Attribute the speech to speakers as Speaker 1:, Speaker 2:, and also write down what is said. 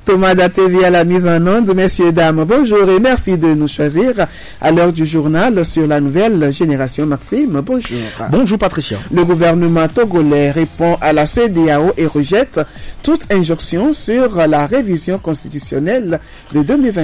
Speaker 1: Thomas Datevi à la mise en onde. Messieurs, dames, bonjour et merci de nous choisir à l'heure du journal sur la nouvelle génération. Maxime, bonjour.
Speaker 2: Bonjour Patricia.
Speaker 1: Le gouvernement togolais répond à la CEDEAO et rejette toute injonction sur la révision constitutionnelle de 2020.